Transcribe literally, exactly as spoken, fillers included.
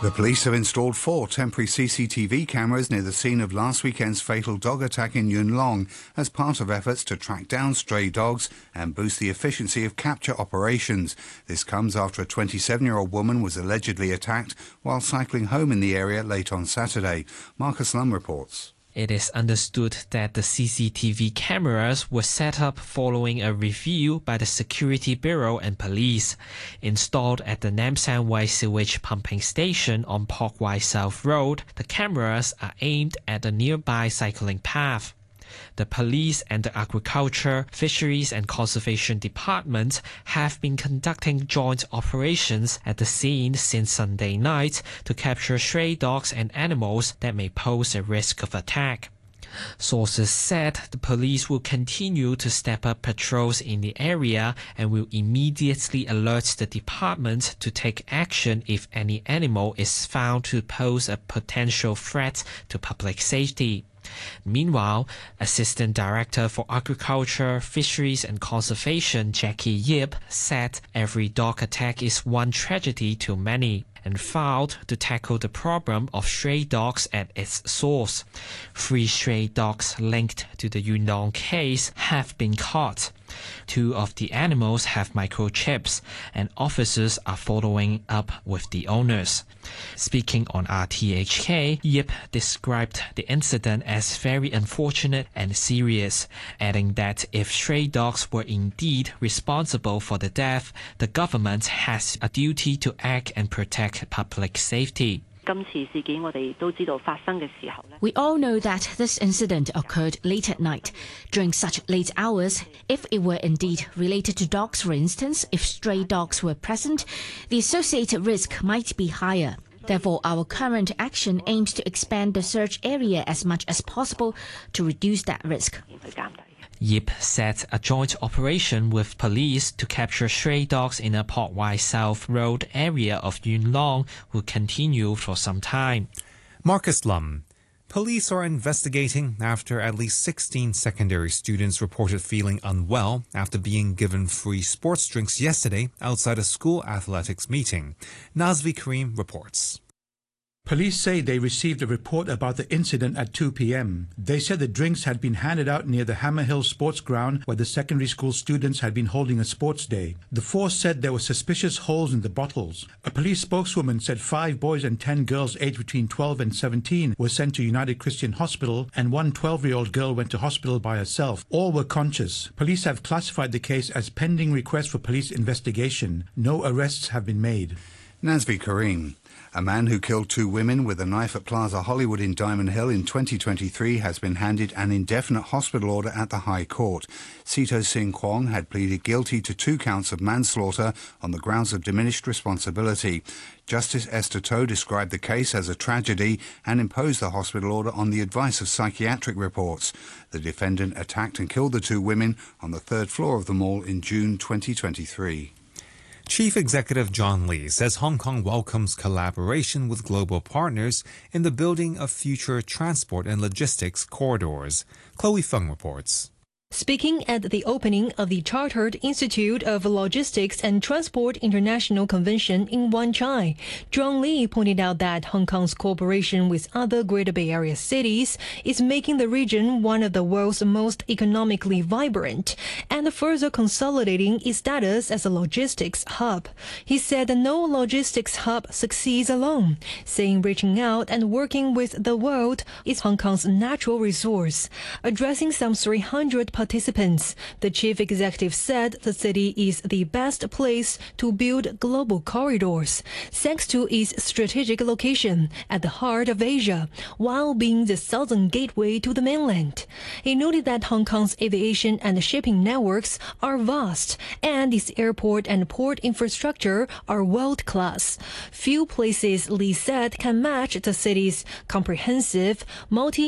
The police have installed four temporary C C T V cameras near the scene of last weekend's fatal dog attack in Yuen Long as part of efforts to track down stray dogs and boost the efficiency of capture operations. This comes after a twenty-seven-year-old woman was allegedly attacked while cycling home in the area late on Saturday. Marcus Lum reports. It is understood that the C C T V cameras were set up following a review by the Security Bureau and police. Installed at the Nam San Wai sewage pumping station on Pok Wai South Road, the cameras are aimed at a nearby cycling path. The police and the Agriculture, Fisheries and Conservation Departments have been conducting joint operations at the scene since Sunday night to capture stray dogs and animals that may pose a risk of attack. Sources said the police will continue to step up patrols in the area and will immediately alert the department to take action if any animal is found to pose a potential threat to public safety. Meanwhile, Assistant Director for Agriculture, Fisheries and Conservation Jackie Yip said every dog attack is one tragedy too many and vowed to tackle the problem of stray dogs at its source. Three stray dogs linked to the Yuen Long case have been caught. Two of the animals have microchips, and officers are following up with the owners. Speaking on R T H K, Yip described the incident as very unfortunate and serious, adding that if stray dogs were indeed responsible for the death, the government has a duty to act and protect public safety. We all know that this incident occurred late at night. During such late hours, if it were indeed related to dogs, for instance, if stray dogs were present, the associated risk might be higher. Therefore, our current action aims to expand the search area as much as possible to reduce that risk. Yip said a joint operation with police to capture stray dogs in a Pok Wai South Road area of Yuen Long will continue for some time. Marcus Lum. Police are investigating after at least sixteen secondary students reported feeling unwell after being given free sports drinks yesterday outside a school athletics meeting. Nazvi Karim reports. Police say they received a report about the incident at two p m They said the drinks had been handed out near the Hammer Hill Sports Ground where the secondary school students had been holding a sports day. The force said there were suspicious holes in the bottles. A police spokeswoman said five boys and ten girls aged between twelve and seventeen were sent to United Christian Hospital and one twelve-year-old girl went to hospital by herself. All were conscious. Police have classified the case as pending request for police investigation. No arrests have been made. Nazvi Karim. A man who killed two women with a knife at Plaza Hollywood in Diamond Hill in twenty twenty-three has been handed an indefinite hospital order at the High Court. Sito Sing Kwong had pleaded guilty to two counts of manslaughter on the grounds of diminished responsibility. Justice Esther To described the case as a tragedy and imposed the hospital order on the advice of psychiatric reports. The defendant attacked and killed the two women on the third floor of the mall in June twenty twenty-three. Chief Executive John Lee says Hong Kong welcomes collaboration with global partners in the building of future transport and logistics corridors. Chloe Feng reports. Speaking at the opening of the Chartered Institute of Logistics and Transport International Convention in Wan Chai, John Lee pointed out that Hong Kong's cooperation with other Greater Bay Area cities is making the region one of the world's most economically vibrant and further consolidating its status as a logistics hub. He said no logistics hub succeeds alone, saying reaching out and working with the world is Hong Kong's natural resource. Addressing some three hundred participants, the chief executive said the city is the best place to build global corridors, thanks to its strategic location at the heart of Asia, while being the southern gateway to the mainland. He noted that Hong Kong's aviation and shipping networks are vast, and its airport and port infrastructure are world-class. Few places, Lee said, can match the city's comprehensive, multi